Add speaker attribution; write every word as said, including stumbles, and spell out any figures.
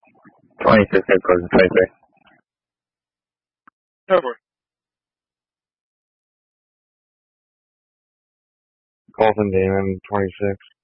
Speaker 1: twenty-six, head close to twenty-three.
Speaker 2: Go for it.
Speaker 3: Colton Damon, twenty-six.